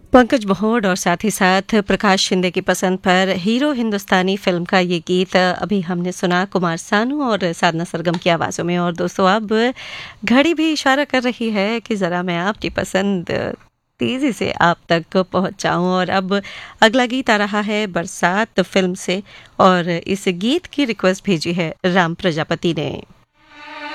पंकज बहोड़ और साथ ही साथ प्रकाश शिंदे की पसंद पर हीरो हिंदुस्तानी फिल्म का ये गीत अभी हमने सुना कुमार सानू और साधना सरगम की आवाज़ों में। और दोस्तों अब घड़ी भी इशारा कर रही है कि ज़रा मैं आपकी पसंद तेज़ी से आप तक पहुंचाऊं। और अब अगला गीत आ रहा है बरसात फिल्म से और इस गीत की रिक्वेस्ट भेजी है राम प्रजापति ने।